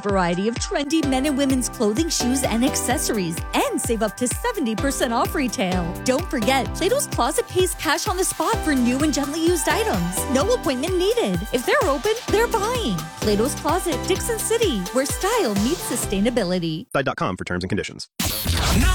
variety of trendy men and women's clothing, shoes, and accessories, and save up to 70% off retail. Don't forget, Plato's Closet pays cash on the spot for new and gently used items. No appointment needed. If they're open, they're buying. Plato's Closet, Dixon City, where style meets sustainability. Site.com for terms and conditions. Now